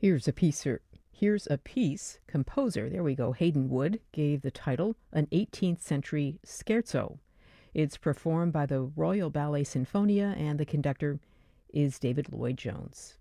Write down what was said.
Here's a piece. Here's a piece. Composer, there we go, Hayden Wood, gave the title an 18th century scherzo. It's performed by the Royal Ballet Sinfonia, and the conductor is David Lloyd Jones.